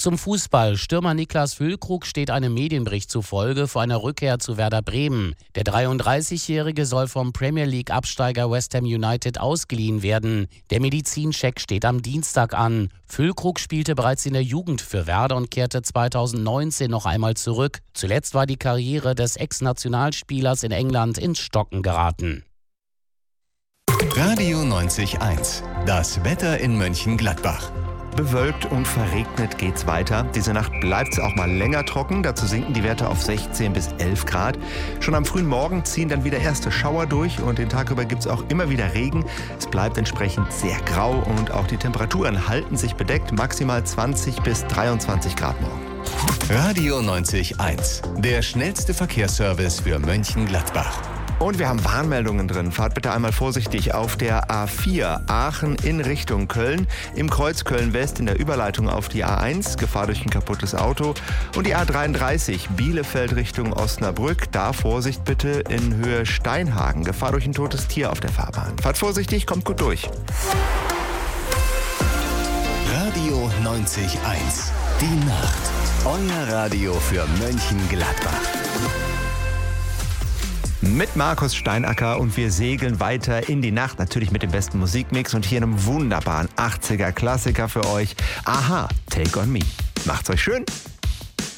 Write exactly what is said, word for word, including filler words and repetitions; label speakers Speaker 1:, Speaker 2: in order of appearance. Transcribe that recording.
Speaker 1: Zum Fußball. Stürmer Niklas Füllkrug steht einem Medienbericht zufolge vor einer Rückkehr zu Werder Bremen. Der dreiunddreißigjährige soll vom Premier League-Absteiger West Ham United ausgeliehen werden. Der Medizincheck steht am Dienstag an. Füllkrug spielte bereits in der Jugend für Werder und kehrte zweitausendneunzehn noch einmal zurück. Zuletzt war die Karriere des Ex-Nationalspielers in England ins Stocken geraten.
Speaker 2: Radio neunzig Komma eins. Das Wetter in Mönchengladbach.
Speaker 3: Bewölkt und verregnet geht's weiter. Diese Nacht bleibt es auch mal länger trocken. Dazu sinken die Werte auf sechzehn bis elf Grad. Schon am frühen Morgen ziehen dann wieder erste Schauer durch und den Tag über gibt's auch immer wieder Regen. Es bleibt entsprechend sehr grau und auch die Temperaturen halten sich bedeckt. Maximal zwanzig bis dreiundzwanzig Grad morgen.
Speaker 2: Radio neunzig Komma eins. Der schnellste Verkehrsservice für Mönchengladbach.
Speaker 3: Und wir haben Warnmeldungen drin. Fahrt bitte einmal vorsichtig auf der A vier Aachen in Richtung Köln. Im Kreuz Köln-West in der Überleitung auf die A eins, Gefahr durch ein kaputtes Auto. Und die A dreiunddreißig Bielefeld Richtung Osnabrück. Da Vorsicht bitte in Höhe Steinhagen. Gefahr durch ein totes Tier auf der Fahrbahn. Fahrt vorsichtig, kommt gut durch.
Speaker 2: Radio neunzig Komma eins. Die Nacht. Euer Radio für Mönchengladbach.
Speaker 3: Mit Markus Steinacker und wir segeln weiter in die Nacht, natürlich mit dem besten Musikmix und hier einem wunderbaren achtziger Klassiker für euch. Aha, Take on Me. Macht's euch schön.